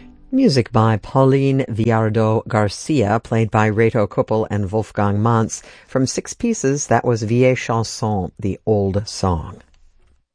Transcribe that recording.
Music by Pauline Villardo Garcia, played by Reto Kuppel and Wolfgang Mantz. From Six Pieces, that was Vieille Chanson, the old song.